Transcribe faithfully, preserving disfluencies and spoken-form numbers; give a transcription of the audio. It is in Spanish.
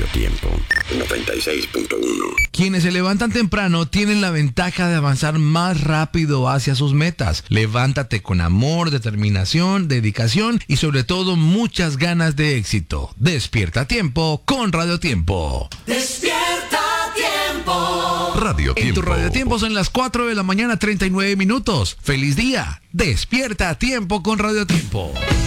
Tiempo, noventa y seis punto uno. Quienes se levantan temprano tienen la ventaja de avanzar más rápido hacia sus metas. Levántate con amor, determinación, dedicación y sobre todo muchas ganas de éxito. Despierta a tiempo con Radio Tiempo. Despierta Tiempo. Radio Tiempo. En tu Radio Tiempo son las cuatro de la mañana, treinta y nueve minutos. ¡Feliz día! Despierta a tiempo con Radio Tiempo.